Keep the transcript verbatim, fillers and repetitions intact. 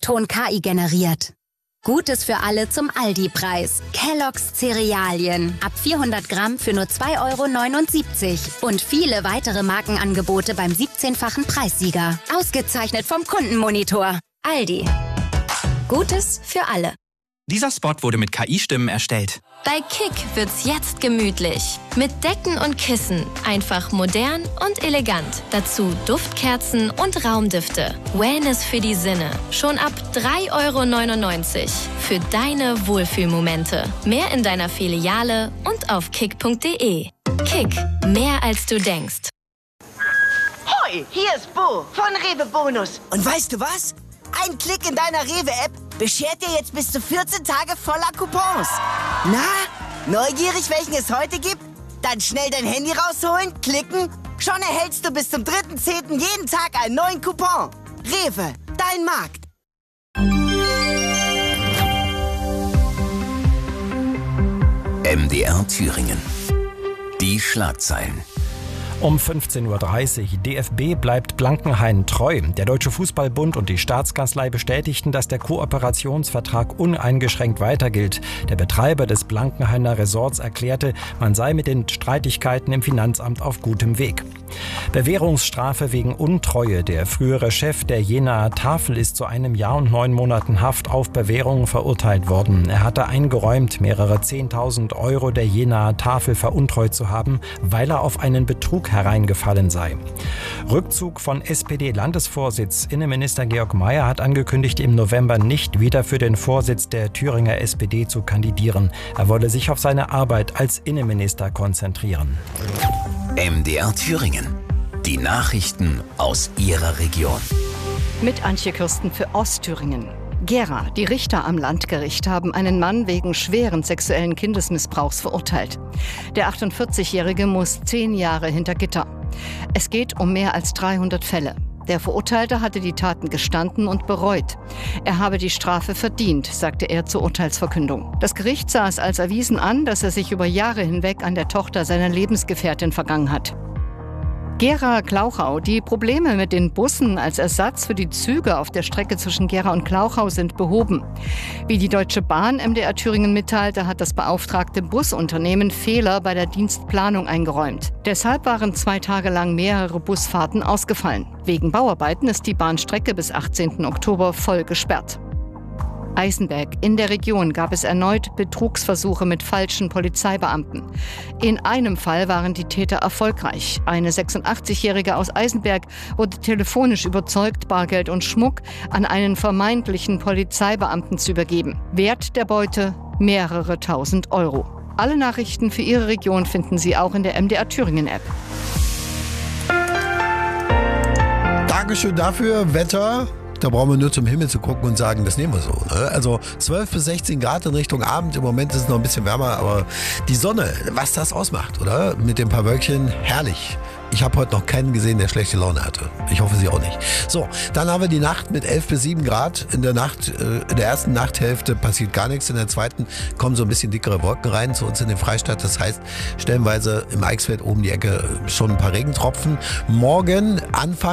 Ton K I generiert. Gutes für alle zum Aldi-Preis. Kellogg's Cerealien. Ab vierhundert Gramm für nur zwei Euro neunundsiebzig. Und viele weitere Markenangebote beim siebzehnfachen Preissieger. Ausgezeichnet vom Kundenmonitor. Aldi. Gutes für alle. Dieser Spot wurde mit K I-Stimmen erstellt. Bei Kick wird's jetzt gemütlich. Mit Decken und Kissen. Einfach modern und elegant. Dazu Duftkerzen und Raumdüfte. Wellness für die Sinne. Schon ab drei Euro neunundneunzig. Für deine Wohlfühlmomente. Mehr in deiner Filiale und auf kick punkt de. Kick. Mehr als du denkst. Hoi, hier ist Bo von Rewe Bonus. Und weißt du was? Ein Klick in deiner Rewe-App beschert dir jetzt bis zu vierzehn Tage voller Coupons. Na, neugierig, welchen es heute gibt? Dann schnell dein Handy rausholen, klicken. Schon erhältst du bis zum dritten zehnten jeden Tag einen neuen Coupon. Rewe, dein Markt. M D R Thüringen. Die Schlagzeilen. Um fünfzehn Uhr dreißig. D F B bleibt Blankenhain treu. Der Deutsche Fußballbund und die Staatskanzlei bestätigten, dass der Kooperationsvertrag uneingeschränkt weiter gilt. Der Betreiber des Blankenhainer Resorts erklärte, man sei mit den Streitigkeiten im Finanzamt auf gutem Weg. Bewährungsstrafe wegen Untreue. Der frühere Chef der Jenaer Tafel ist zu einem Jahr und neun Monaten Haft auf Bewährung verurteilt worden. Er hatte eingeräumt, mehrere zehntausend Euro der Jenaer Tafel veruntreut zu haben, weil er auf einen Betrug hereingefallen sei. Rückzug von S P D-Landesvorsitz. Innenminister Georg Mayer hat angekündigt, im November nicht wieder für den Vorsitz der Thüringer S P D zu kandidieren. Er wolle sich auf seine Arbeit als Innenminister konzentrieren. M D R Thüringen. Die Nachrichten aus Ihrer Region. Mit Antje Kürsten für Ostthüringen. Gera, die Richter am Landgericht haben einen Mann wegen schweren sexuellen Kindesmissbrauchs verurteilt. Der achtundvierzigjährige muss zehn Jahre hinter Gitter. Es geht um mehr als dreihundert Fälle. Der Verurteilte hatte die Taten gestanden und bereut. Er habe die Strafe verdient, sagte er zur Urteilsverkündung. Das Gericht sah es als erwiesen an, dass er sich über Jahre hinweg an der Tochter seiner Lebensgefährtin vergangen hat. Gera-Glauchau. Die Probleme mit den Bussen als Ersatz für die Züge auf der Strecke zwischen Gera und Glauchau sind behoben. Wie die Deutsche Bahn M D R Thüringen mitteilte, hat das beauftragte Busunternehmen Fehler bei der Dienstplanung eingeräumt. Deshalb waren zwei Tage lang mehrere Busfahrten ausgefallen. Wegen Bauarbeiten ist die Bahnstrecke bis achtzehnten Oktober voll gesperrt. Eisenberg. In der Region gab es erneut Betrugsversuche mit falschen Polizeibeamten. In einem Fall waren die Täter erfolgreich. Eine sechsundachtzigjährige aus Eisenberg wurde telefonisch überzeugt, Bargeld und Schmuck an einen vermeintlichen Polizeibeamten zu übergeben. Wert der Beute mehrere tausend Euro. Alle Nachrichten für Ihre Region finden Sie auch in der M D R Thüringen App. Dankeschön dafür. Wetter. Da brauchen wir nur zum Himmel zu gucken und sagen, das nehmen wir so. Ne? Also zwölf bis sechzehn Grad in Richtung Abend. Im Moment ist es noch ein bisschen wärmer, aber die Sonne, was das ausmacht, oder? Mit den paar Wölkchen, herrlich. Ich habe heute noch keinen gesehen, der schlechte Laune hatte. Ich hoffe, Sie auch nicht. So, dann haben wir die Nacht mit elf bis sieben Grad. In der Nacht, äh, in der ersten Nachthälfte passiert gar nichts. In der zweiten kommen so ein bisschen dickere Wolken rein zu uns in den Freistaat. Das heißt, stellenweise im Eichsfeld oben die Ecke schon ein paar Regentropfen. Morgen Anfang